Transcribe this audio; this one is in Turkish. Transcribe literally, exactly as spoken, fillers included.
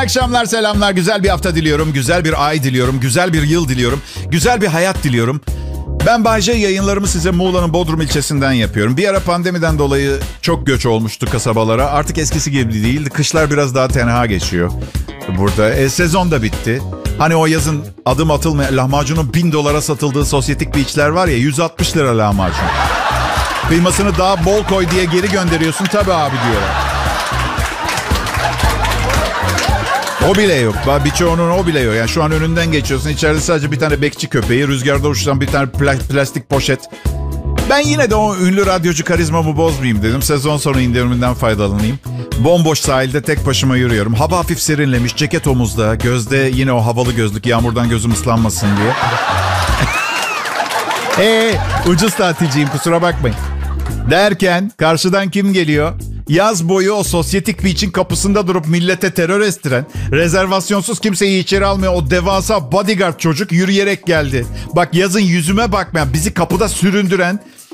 akşamlar, selamlar. Güzel bir hafta diliyorum. Güzel bir ay diliyorum. Güzel bir yıl diliyorum. Güzel bir hayat diliyorum. Ben Bay J, yayınlarımı size Muğla'nın Bodrum ilçesinden yapıyorum. Bir ara pandemiden dolayı çok göç olmuştu kasabalara. Artık eskisi gibi değil. Kışlar biraz daha tenha geçiyor burada. E, sezon da bitti. Hani o yazın adım atılmayan lahmacunun bin dolara satıldığı sosyetik beachler var ya, yüz altmış lira lahmacun. Kıymasını daha bol koy diye geri gönderiyorsun. Tabii abi diyorlar. O bile yok. Birçoğunun o bile yok. Yani şu an önünden geçiyorsun. İçeride sadece bir tane bekçi köpeği, rüzgarda uçuşan bir tane plastik poşet. Ben yine de o ünlü radyocu karizmamı bozmayayım dedim. Sezon sonu indiriminden faydalanayım. Bomboş sahilde tek başıma yürüyorum. Hava hafif serinlemiş, ceket omuzda, gözde yine o havalı gözlük, yağmurdan gözüm ıslanmasın diye. Eee ucuz tatilciyim, kusura bakmayın. Derken karşıdan kim geliyor? Yaz boyu o sosyetik beach'in kapısında durup millete terör estiren, rezervasyonsuz kimseyi içeri almayan o devasa bodyguard çocuk yürüyerek geldi. Bak, yazın yüzüme bakmayan, bizi kapıda süründüren